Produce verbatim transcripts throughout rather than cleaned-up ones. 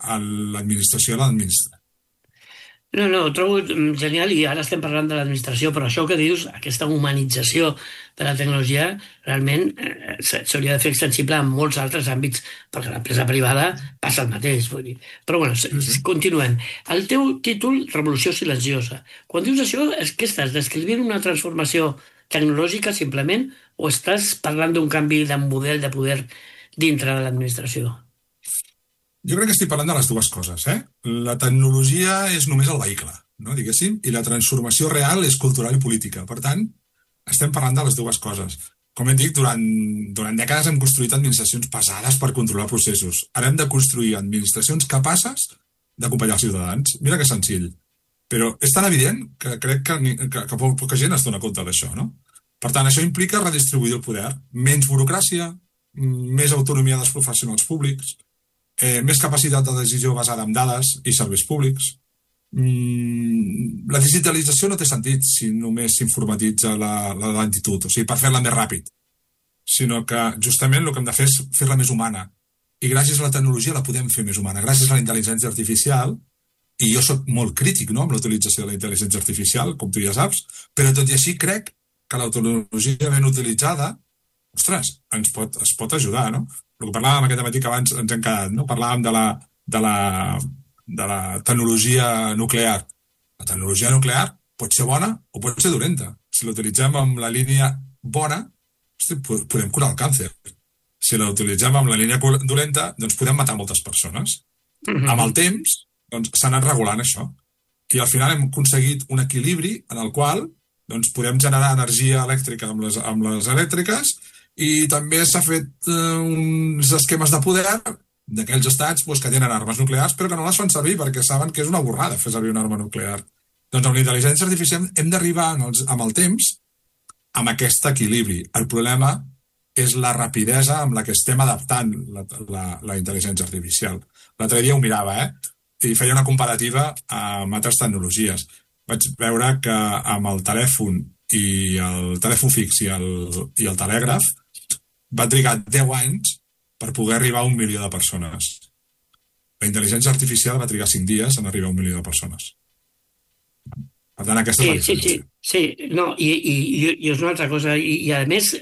l'administració l'administra. No, no, ho trobo genial i ara estem parlant de l'administració, però això que dius, aquesta humanització de la tecnologia, realment eh, s'hauria de fer extensible en molts altres àmbits, perquè a l'empresa privada passa el mateix, vull dir. Però bueno, sí, sí. Continuem. El teu títol, Revolució silenciosa. Quan dius això, és que estàs descrivint una transformació tecnològica simplement o estàs parlant d'un canvi de model de poder dintre de l'administració? Jo crec que estic parlant de les dues coses. Eh? La tecnologia és només el vehicle, no, diguéssim, i la transformació real és cultural i política. Per tant, estem parlant de les dues coses. Com hem dit, durant, durant dècades hem construït administracions pesades per controlar processos. Ara hem de construir administracions capaces d'acompanyar els ciutadans. Mira que senzill. Però és tan evident que crec que, que, que poca gent es dona compte d'això, no? Per tant, això implica redistribuir el poder. Menys burocràcia, més autonomia dels professionals públics, Eh, més capacitat de decisió basada en dades i serveis públics. Mm, la digitalització no té sentit si només s'informatitza la, la lentitud, o sigui, per fer-la més ràpid, sinó que justament el que hem de fer és fer-la més humana. I gràcies a la tecnologia la podem fer més humana, gràcies a la intel·ligència artificial, i jo sóc molt crític, no?, amb la utilització de la intel·ligència artificial, com tu ja saps, però tot i així crec que la tecnologia ben utilitzada, ostres, ens pot, es pot ajudar, no? El que parlàvem aquest matí que abans ens hem quedat, no? Parlàvem de la, de la, de la tecnologia nuclear. La tecnologia nuclear pot ser bona o pot ser dolenta. Si l'utilitzem amb la línia bona, hosti, podem curar el càncer. Si l'utilitzem amb la línia dolenta, doncs podem matar moltes persones. Mm-hmm. Amb el temps, doncs, s'ha anat regulant això. I al final hem aconseguit un equilibri en el qual doncs, podem generar energia elèctrica amb les, amb les elèctriques. I també s'ha fet eh, uns esquemes de poder d'aquells estats pues, que tenen armes nuclears però que no les fan servir perquè saben que és una borrada fer servir una arma nuclear. Doncs amb la intel·ligència artificial hem d'arribar amb el temps amb aquest equilibri. El problema és la rapidesa amb la que estem adaptant la, la, la intel·ligència artificial. L'altre dia ho mirava, eh? I feia una comparativa amb altres tecnologies. Vaig veure que amb el telèfon i el telèfon fix i el, i el telègraf va trigar deu anys per poder arribar a un milió de persones. La intel·ligència artificial va trigar cinc dies en arribar a un milió de persones. Per tant, aquesta sí, és la diferència. Sí, sí, sí. No, i, i, i és una altra cosa. I, i a més,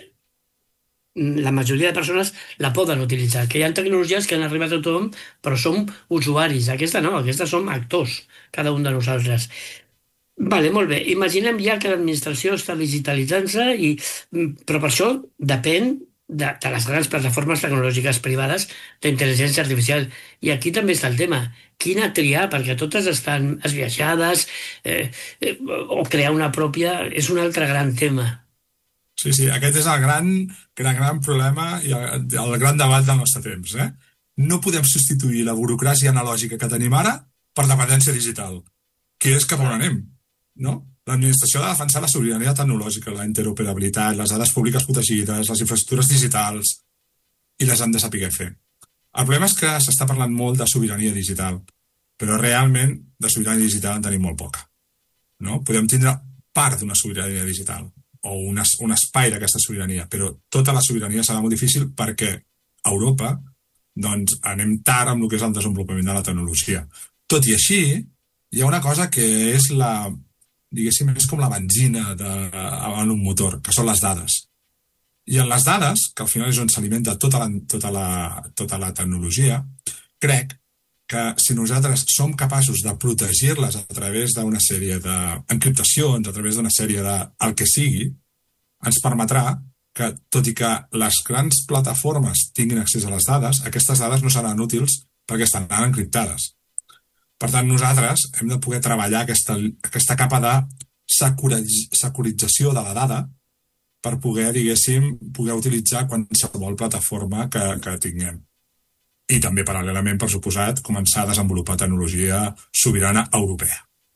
la majoria de persones la poden utilitzar. Que hi ha tecnologies que han arribat a tothom, però som usuaris. Aquesta no, aquesta som actors, cada un de nosaltres. Vale, molt bé. Imaginem ja que l'administració està digitalitzant-se, i, però per això depèn de, de les grans plataformes tecnològiques privades d'intel·ligència artificial. I aquí també està el tema. Quina triar? Perquè totes estan esbiaixades, eh, eh, o crear una pròpia és un altre gran tema. Sí, sí, aquest és el gran, gran, gran problema i el, el gran debat del nostre temps. Eh? No podem substituir la burocràcia analògica que tenim ara per dependència digital, que és cap on anem. No? L'administració ha de defensar la sobirania tecnològica, la interoperabilitat, les dades públiques protegides, les infraestructures digitals, i les han de saber fer. El problema és que s'està parlant molt de sobirania digital, però realment de sobirania digital en tenim molt poca. No? Podem tindre part d'una sobirania digital o un, es, un espai d'aquesta sobirania, però tota la sobirania serà molt difícil perquè a Europa doncs, anem tard amb el que és el desenvolupament de la tecnologia. Tot i així, hi ha una cosa que és la, diguéssim, és com la benzina de, en un motor, que són les dades. I en les dades, que al final és on s'alimenta tota la, tota la, tota la tecnologia, crec que si nosaltres som capaços de protegir-les a través d'una sèrie d'encriptacions, a través d'una sèrie de el que sigui, ens permetrà que, tot i que les grans plataformes tinguin accés a les dades, aquestes dades no seran útils perquè estan encriptades. Per tant, nosaltres hem de poder treballar aquesta, aquesta capa de securització de la dada per poder, diguéssim, poder utilitzar qualsevol plataforma que, que tinguem. I també, paral·lelament, per suposat, començar a desenvolupar tecnologia sobirana europea.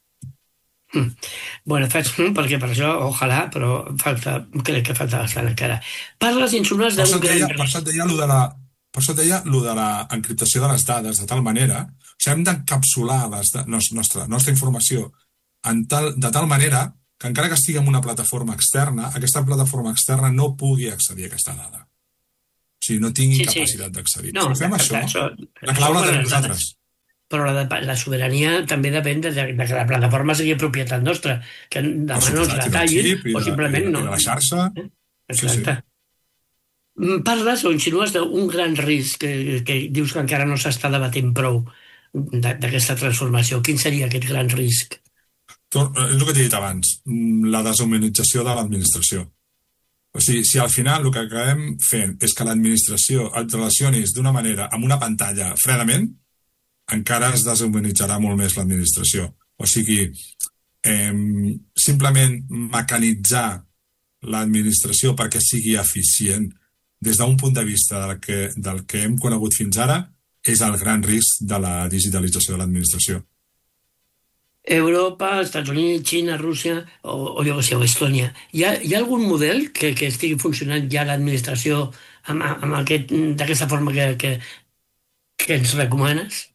Mm. Bueno, faig perquè per això, ojalà, però falta, crec que falta bastant encara. Parles, insinues d'un gran... Per això et deia allò de la... Per això deia allò de l'encriptació de les dades de tal manera, o sigui, hem d'encapsular la nostra, nostra informació en tal, de tal manera que encara que estigui en una plataforma externa, aquesta plataforma externa no pugui accedir a aquesta dada. O sigui, no tingui sí, capacitat sí. d'accedir. No, si fem això, això, la clau la tenim nosaltres. però la, de, la sobirania també depèn de, de, de que la plataforma sigui propietat nostra, que demà no ens la tallin o simplement no. I de la xarxa. Eh? Exacte. Sí, sí. Parles o insinues d'un gran risc que, que dius que encara no s'està debatent prou d'aquesta transformació. Quin seria aquest gran risc? És el que t'he dit abans, la deshumanització de l'administració. O sigui, si al final el que acabem fent és que l'administració et relacionis d'una manera amb una pantalla fredament, encara es deshumanitzarà molt més l'administració. O sigui, eh, simplement mecanitzar l'administració perquè sigui eficient des d'un punt de vista del que, del que hem conegut fins ara és el gran risc de la digitalització de l'administració. Europa, Estats Units, Xina, Rússia o, o jo què sé, o Estònia. Hi ha, hi ha algun model que, que estigui funcionant ja l'administració amb, amb aquest, d'aquesta forma que, que, que ens recomanes?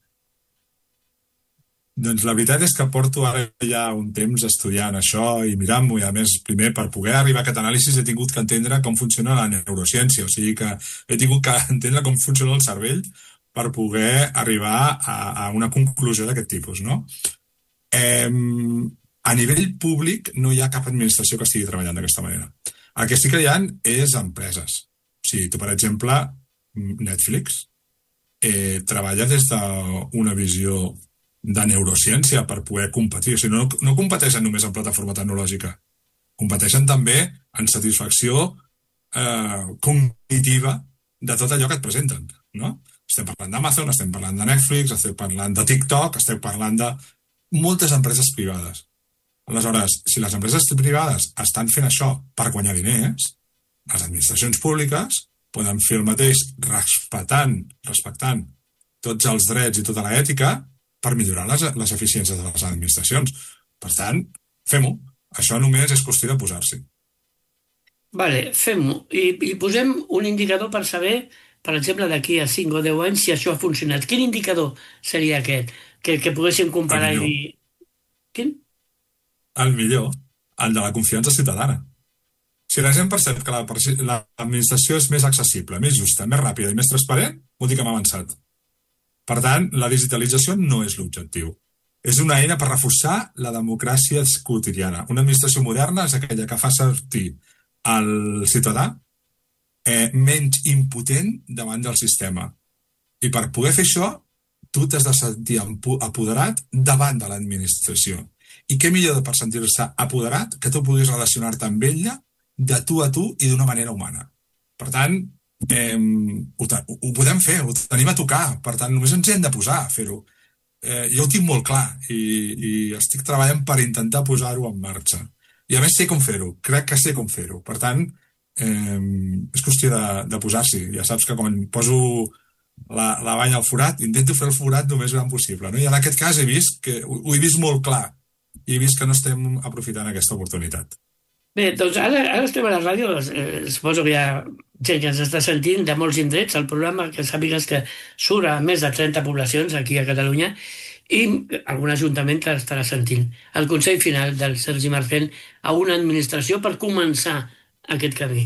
Doncs la veritat és que porto ara ja un temps estudiant això i mirant-m'ho, i a més, primer, per poder arribar a aquest anàlisi he tingut que entendre com funciona la neurociència, o sigui que he tingut que entendre com funciona el cervell per poder arribar a, a una conclusió d'aquest tipus, no? Eh, a nivell públic no hi ha cap administració que estigui treballant d'aquesta manera. El que sí que hi ha és empreses. O sigui, tu, per exemple, Netflix eh, treballa des d'una visió de neurociència per poder competir. O sigui, no, no competeixen només en plataforma tecnològica, competeixen també en satisfacció eh, cognitiva de tot allò que et presenten, no? Estem parlant d'Amazon, estem parlant de Netflix, estem parlant de TikTok, estem parlant de moltes empreses privades. Aleshores, si les empreses privades estan fent això per guanyar diners, les administracions públiques poden fer el mateix respectant, respectant tots els drets i tota l'ètica per millorar les, les eficiències de les administracions. Per tant, fem-ho. Això només és qüestió de posar-s'hi. Vale, fem-ho. I, I posem un indicador per saber, per exemple, d'aquí a cinc o deu anys si això ha funcionat. Quin indicador seria aquest? Que, que poguéssim comparar i dir... Quin? El millor, el de la confiança ciutadana. Si la gent percep que l'administració és més accessible, més justa, més ràpida i més transparent, vol dir que hem avançat. Per tant, la digitalització no és l'objectiu. És una eina per reforçar la democràcia quotidiana. Una administració moderna és aquella que fa sortir el ciutadà eh, menys impotent davant del sistema. I per poder fer això, tu t'has de sentir apoderat davant de l'administració. I què millor per sentir-se apoderat que tu puguis relacionar-te amb ella de tu a tu i d'una manera humana. Per tant, eh, ho, ho podem fer, ho tenim a tocar. Per tant, només ens hi hem de posar a fer-ho. Eh, jo ho tinc molt clar i, i estic treballant per intentar posar-ho en marxa. I a més sé com fer-ho, crec que sé com fer-ho. Per tant, eh, és qüestió de, de posar-s'hi. Ja saps que quan poso la, la banya al forat, intento fer el forat el més gran possible. No? I en aquest cas he vist que ho, ho he vist molt clar i he vist que no estem aprofitant aquesta oportunitat. Bé, doncs ara, ara estem a la ràdio, eh, suposo que hi ha gent que ens està sentint de molts indrets, el programa que sàpigues que surt a més de trenta poblacions aquí a Catalunya i algun ajuntament que estarà sentint. El consell final del Sergi Marcén a una administració per començar aquest camí.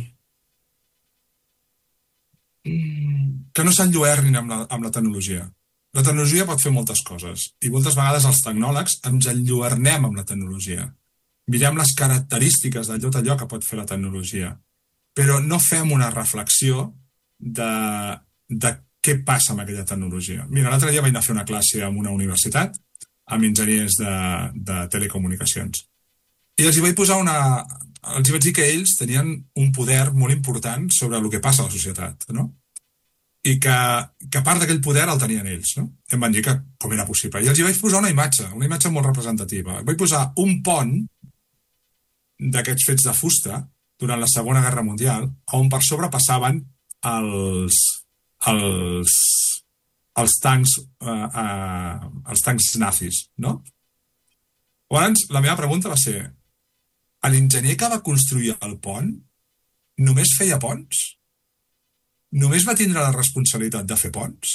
Que no s'enlluernin amb la, amb la tecnologia. La tecnologia pot fer moltes coses i moltes vegades els tecnòlegs ens enlluernem amb la tecnologia. Mirem les característiques de tot allò que pot fer la tecnologia, però no fem una reflexió de, de què passa amb aquella tecnologia. Mira, l'altre dia vaig anar a fer una classe en una universitat amb enginyers de, de telecomunicacions i els hi vaig posar una... els hi vaig dir que ells tenien un poder molt important sobre el que passa a la societat, no? I que, que part d'aquell poder el tenien ells, no? I em van dir que com era possible. I els hi vaig posar una imatge, una imatge molt representativa. Vaig posar un pont d'aquests fets de fusta durant la Segona Guerra Mundial, on per sobre passaven els, els, els tancs eh, eh, els tancs nazis, no? Llavors, la meva pregunta va ser: l'enginyer que va construir el pont només feia ponts? Només va tindre la responsabilitat de fer ponts?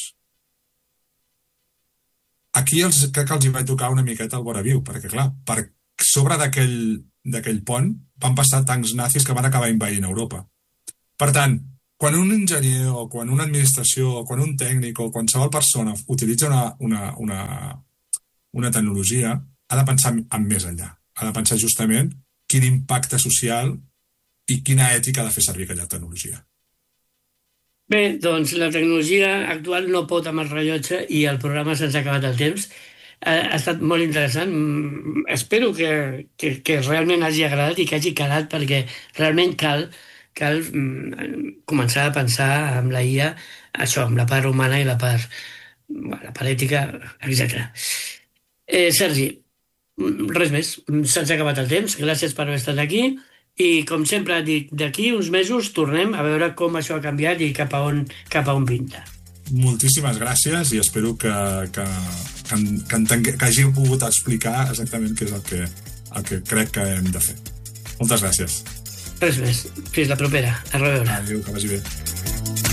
Aquí els, crec que els hi va tocar una miqueta el voraviu, perquè clar, per sobre d'aquell d'aquell pont van passar tancs nazis que van acabar envaint Europa. Per tant, quan un enginyer o quan una administració o quan un tècnic o qualsevol persona utilitza una, una, una, una tecnologia, ha de pensar en més enllà. Ha de pensar justament quin impacte social i quina ètica ha de fer servir aquella tecnologia. Bé, doncs la tecnologia actual no pot amb el rellotge i el programa se'ns ha acabat el temps. Ha, ha estat molt interessant. Mm, Espero que, que, que realment hagi agradat i que hagi calat, perquè realment cal, cal mm, començar a pensar amb la I A, això, amb la part humana i la part, la part ètica, etcètera. Eh, Sergi, mm, res més. Se'ns ha acabat el temps. Gràcies per haver estat aquí. I, com sempre dic, d'aquí uns mesos tornem a veure com això ha canviat i cap a on, cap a on pinta. Moltíssimes gràcies i espero que, que, que, que, entengue, que hagi pogut explicar exactament què és el que, el que crec que hem de fer. Moltes gràcies. Res més. Fins la propera. A reveure. Adéu, que vagi bé.